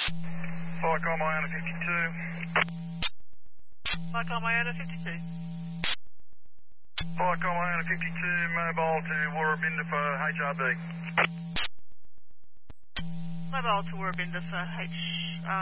Flight Iona 52. Flight Iona 52. Flight Iona 52, mobile to Warrabinda for HRB. Mobile to Warrabinda for HRB.